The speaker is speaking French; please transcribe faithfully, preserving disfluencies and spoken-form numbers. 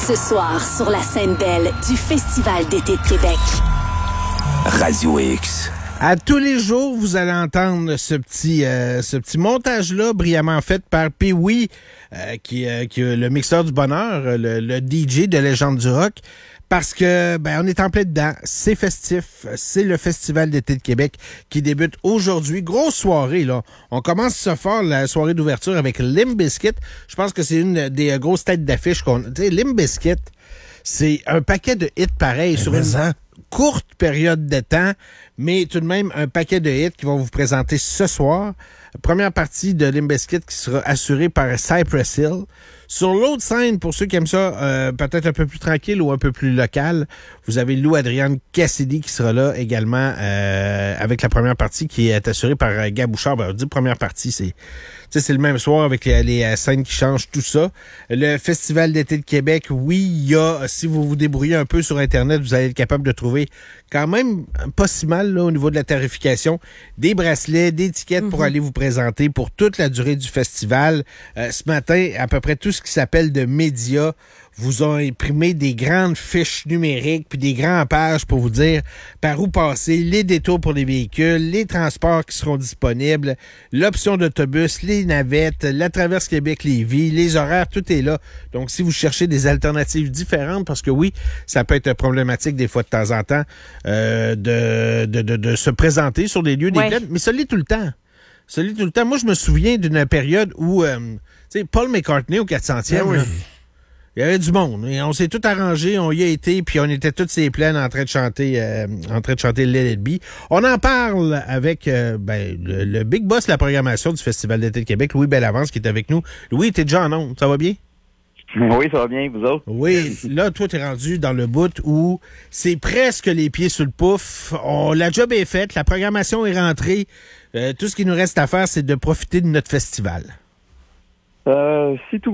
Ce soir, sur la scène belle du Festival d'été de Québec. Radio X. À tous les jours, vous allez entendre ce petit euh, ce petit montage-là, brillamment fait par Pee-Wee, euh, qui, euh, qui est le mixeur du bonheur, le, le D J de Légende du rock. Parce que, ben, on est en plein dedans. C'est festif. C'est le Festival d'été de Québec qui débute aujourd'hui. Grosse soirée, là. On commence ce fort, la soirée d'ouverture avec Limp Bizkit. Je pense que c'est une des grosses têtes d'affiche qu'on... Tu sais, Limp Bizkit, c'est un paquet de hits pareils sur une hein? courte période de temps, mais tout de même un paquet de hits qui vont vous présenter ce soir. Première partie de Limp Bizkit qui sera assurée par Cypress Hill. Sur l'autre scène, pour ceux qui aiment ça, euh, peut-être un peu plus tranquille ou un peu plus local, vous avez Lou Adrian Cassidy qui sera là également euh, avec la première partie qui est assurée par euh, Gab Bouchard. Ben, on dit première partie, c'est c'est le même soir avec les, les scènes qui changent, tout ça. Le Festival d'été de Québec, oui, il y a, si vous vous débrouillez un peu sur Internet, vous allez être capable de trouver quand même pas si mal là, au niveau de la tarification, des bracelets, des tickets mm-hmm. pour aller vous présenter pour toute la durée du festival. Euh, ce matin, à peu près tout ce qui s'appelle de médias vous ont imprimé des grandes fiches numériques puis des grandes pages pour vous dire par où passer, les détours pour les véhicules, les transports qui seront disponibles, l'option d'autobus, les navettes, la traverse Québec-Lévis, les horaires, tout est là. Donc, si vous cherchez des alternatives différentes, parce que oui, ça peut être problématique des fois de temps en temps euh, de, de, de, de se présenter sur des lieux des ouais. plaines, mais ça l'est tout le temps. Ça l'est tout le temps. Moi, je me souviens d'une période où, euh, tu sais, Paul McCartney au quatre centième, oui. là, il y avait du monde. Et on s'est tout arrangé, on y a été, puis on était toutes ces plaines en train de chanter euh, en train de chanter Let It Be. On en parle avec euh, ben, le, le big boss de la programmation du Festival d'été de Québec, Louis Bellavance, qui est avec nous. Louis, t'es déjà en onde, ça va bien? Oui, ça va bien, vous autres? Oui, là, toi, t'es rendu dans le bout où c'est presque les pieds sur le pouf. On, la job est faite, la programmation est rentrée. Euh, tout ce qui nous reste à faire, c'est de profiter de notre festival. Euh, si tout